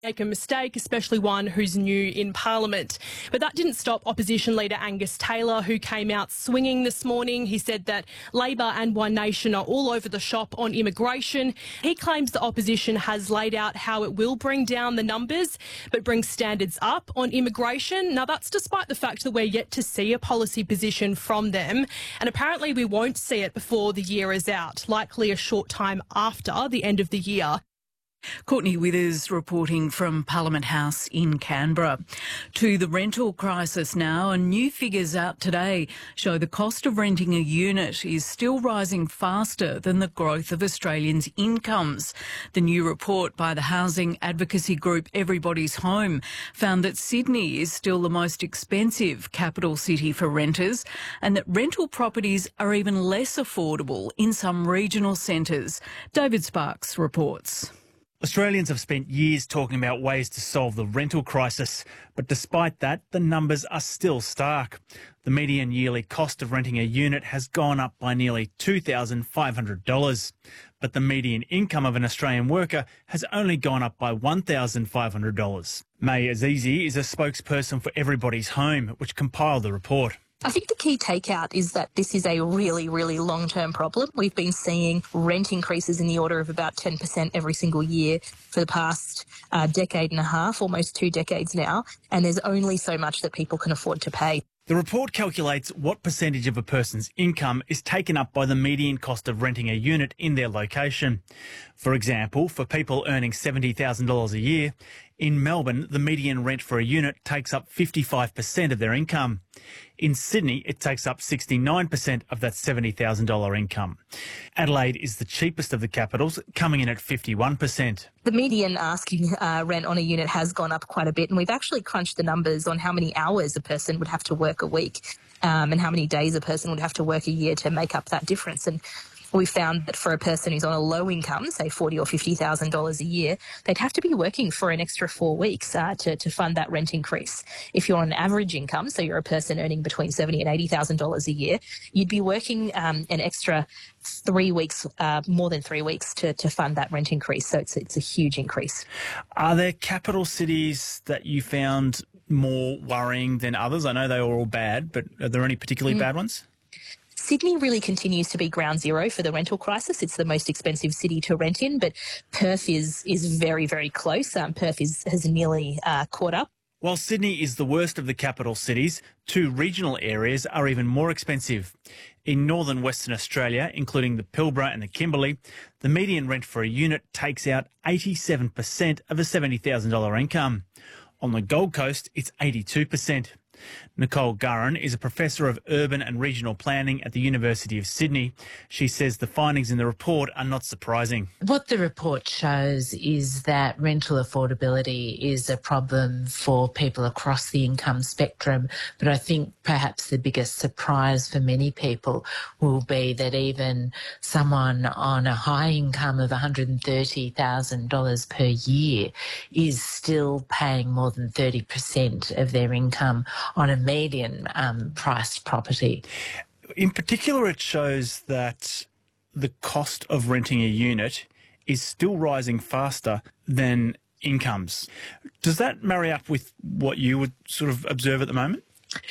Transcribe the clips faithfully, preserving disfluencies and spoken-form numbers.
make a mistake, especially one who's new in Parliament. But that didn't stop opposition leader Angus Taylor, who came out swinging this morning. He said that Labor and One Nation are all over the shop on immigration. He claims the opposition has laid out how it will bring down the numbers, but bring standards up on immigration. Now, that's despite the fact that we're yet to see a policy position from them. And apparently we won't see it before the year is out, likely a short time after the end of the year. Courtney Withers reporting from Parliament House in Canberra. To the rental crisis now, and new figures out today show the cost of renting a unit is still rising faster than the growth of Australians' incomes. The new report by the housing advocacy group Everybody's Home found that Sydney is still the most expensive capital city for renters, and that rental properties are even less affordable in some regional centres. David Sparks reports. Australians have spent years talking about ways to solve the rental crisis, but despite that, the numbers are still stark. The median yearly cost of renting a unit has gone up by nearly two thousand five hundred dollars, but the median income of an Australian worker has only gone up by one thousand five hundred dollars. May Azizi is a spokesperson for Everybody's Home, which compiled the report. I think the key takeout is that this is a really, really long-term problem. We've been seeing rent increases in the order of about ten percent every single year for the past uh, decade and a half, almost two decades now, and there's only so much that people can afford to pay. The report calculates what percentage of a person's income is taken up by the median cost of renting a unit in their location. For example, for people earning seventy thousand dollars a year, in Melbourne, the median rent for a unit takes up fifty-five percent of their income. In Sydney, it takes up sixty-nine percent of that seventy thousand dollars income. Adelaide is the cheapest of the capitals, coming in at fifty-one percent. The median asking uh, rent on a unit has gone up quite a bit, and we've actually crunched the numbers on how many hours a person would have to work a week um, and how many days a person would have to work a year to make up that difference. And we found that for a person who's on a low income, say forty thousand dollars or fifty thousand dollars a year, they'd have to be working for an extra four weeks uh, to, to fund that rent increase. If you're on an average income, so you're a person earning between seventy thousand dollars and eighty thousand dollars a year, you'd be working um, an extra three weeks, uh, more than three weeks to, to fund that rent increase. So it's, it's a huge increase. Are there capital cities that you found more worrying than others? I know they were all bad, but are there any particularly mm. bad ones? Sydney really continues to be ground zero for the rental crisis. It's the most expensive city to rent in, but Perth is is very, very close. Um, Perth is, has nearly uh, caught up. While Sydney is the worst of the capital cities, two regional areas are even more expensive. In northern Western Australia, including the Pilbara and the Kimberley, the median rent for a unit takes out eighty-seven percent of a seventy thousand dollars income. On the Gold Coast, it's eighty-two percent. Nicole Gurran is a professor of urban and regional planning at the University of Sydney. She says the findings in the report are not surprising. What the report shows is that rental affordability is a problem for people across the income spectrum, but I think perhaps the biggest surprise for many people will be that even someone on a high income of one hundred thirty thousand dollars per year is still paying more than thirty percent of their income on a median um, priced property. In particular, it shows that the cost of renting a unit is still rising faster than incomes. Does that marry up with what you would sort of observe at the moment?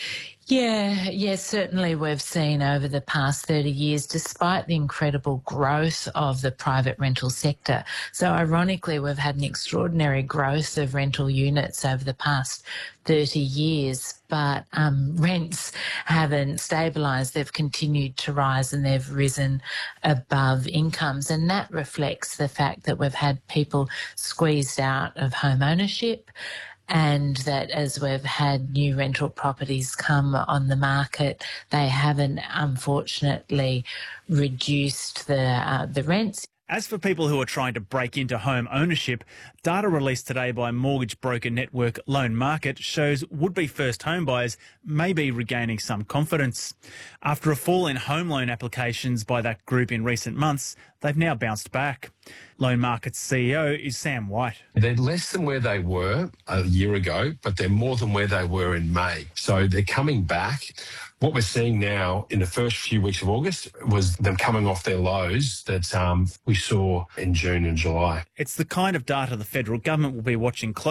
Yeah, yeah, certainly we've seen over the past thirty years, despite the incredible growth of the private rental sector. So ironically, we've had an extraordinary growth of rental units over the past thirty years, but um, rents haven't stabilised. They've continued to rise and they've risen above incomes. And that reflects the fact that we've had people squeezed out of home ownership, and that as we've had new rental properties come on the market, they haven't unfortunately reduced the uh, the rents. As for people who are trying to break into home ownership, data released today by mortgage broker network Loan Market shows would-be first home buyers may be regaining some confidence. After a fall in home loan applications by that group in recent months, they've now bounced back. Loan Market's C E O is Sam White. They're less than where they were a year ago, but they're more than where they were in May. So they're coming back. What we're seeing now in the first few weeks of August was them coming off their lows that um, we saw in June and July. It's the kind of data the federal government will be watching closely.